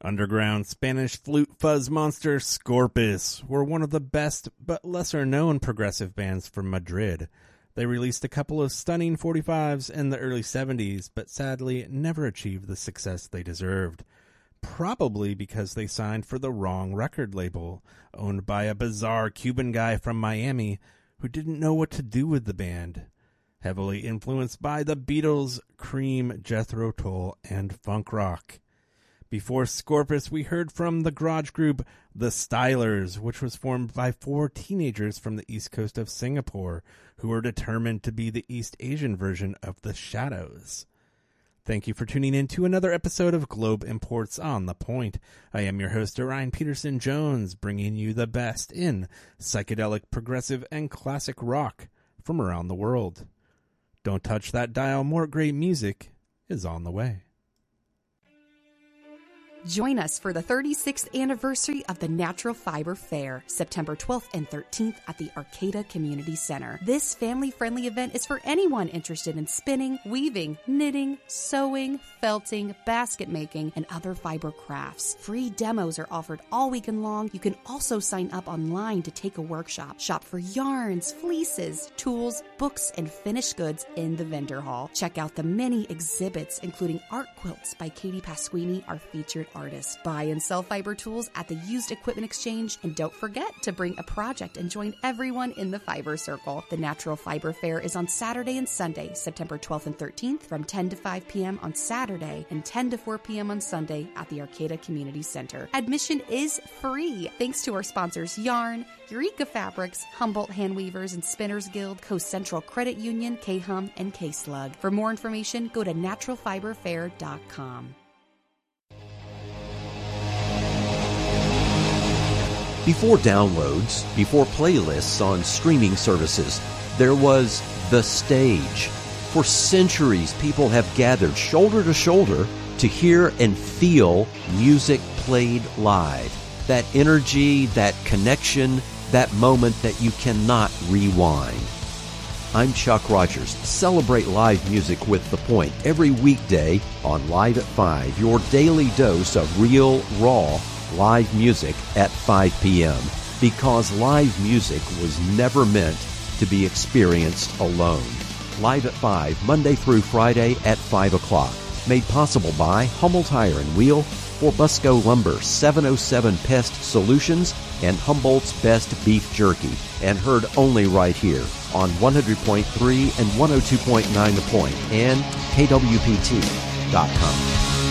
Underground Spanish flute fuzz monster Scorpus were one of the best but lesser-known progressive bands from Madrid. They released a couple of stunning 45s in the early 70s, but sadly never achieved the success they deserved. Probably because they signed for the wrong record label, owned by a bizarre Cuban guy from Miami who didn't know what to do with the band. Heavily influenced by the Beatles, Cream, Jethro Tull, and funk rock. Before Scorpus, we heard from the garage group The Stylers, which was formed by 4 teenagers from the east coast of Singapore who were determined to be the East Asian version of The Shadows. Thank you for tuning in to another episode of Globe Imports on the Point. I am your host, Orion Peterson Jones, bringing you the best in psychedelic, progressive, and classic rock from around the world. Don't touch that dial, more great music is on the way. Join us for the 36th anniversary of the Natural Fiber Fair, September 12th and 13th at the Arcata Community Center. This family-friendly event is for anyone interested in spinning, weaving, knitting, sewing, felting, basket making, and other fiber crafts. Free demos are offered all weekend long. You can also sign up online to take a workshop. Shop for yarns, fleeces, tools, books, and finished goods in the vendor hall. Check out the many exhibits, including art quilts by Katie Pasquini, our featured artist. Buy and sell fiber tools at the Used Equipment Exchange, and don't forget to bring a project and join everyone in the Fiber Circle. The Natural Fiber Fair is on Saturday and Sunday, September 12th and 13th from 10 to 5 p.m. on Saturday and 10 to 4 p.m. on Sunday at the Arcata Community Center. Admission is free thanks to our sponsors Yarn, Eureka Fabrics, Humboldt Handweavers and Spinners Guild, Coast Central Credit Union, K-Hum, and K-Slug. For more information, go to naturalfiberfair.com. Before downloads, before playlists on streaming services, there was the stage. For centuries, people have gathered shoulder to shoulder to hear and feel music played live. That energy, that connection, that moment that you cannot rewind. I'm Chuck Rogers. Celebrate live music with The Point every weekday on Live at 5, your daily dose of real, raw, live music at 5 p.m. because live music was never meant to be experienced alone. Live at 5, Monday through Friday at 5 o'clock. Made possible by Hummel Tire and Wheel, Forbusco Lumber, 707 Pest Solutions, and Humboldt's Best Beef Jerky. And heard only right here on 100.3 and 102.9 The Point and KWPT.com.